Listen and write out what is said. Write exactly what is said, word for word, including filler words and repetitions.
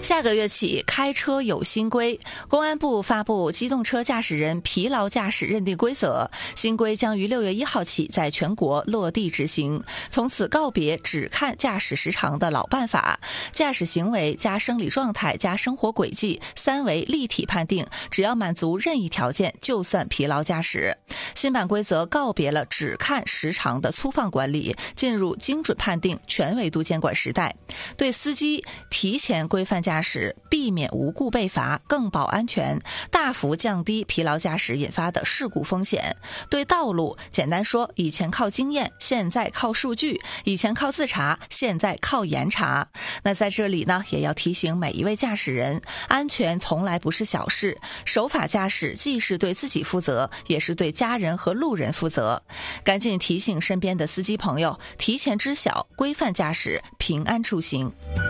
下个月起，开车有新规。公安部发布《机动车驾驶人疲劳驾驶认定规则》，新规将于六月一号起在全国落地执行。从此告别只看驾驶时长的老办法，驾驶行为加生理状态加生活轨迹三维立体判定，只要满足任意条件就算疲劳驾驶。新版规则告别了只看时长的粗放管理，进入精准判定全维度监管时代，对司机提前规范驾驶，避免无故被罚，更保安全，大幅降低疲劳驾驶引发的事故风险。对道路，简单说，以前靠经验，现在靠数据；以前靠自查，现在靠严查。那在这里呢，也要提醒每一位驾驶人，安全从来不是小事，守法驾驶既是对自己负责，也是对家人和路人负责。赶紧提醒身边的司机朋友，提前知晓，规范驾驶，平安出行。